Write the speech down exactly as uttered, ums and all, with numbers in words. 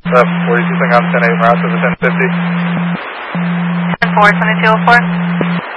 Uh, forty-two thing on ten eight, route to the ten fifty. ten four, twenty-two oh four.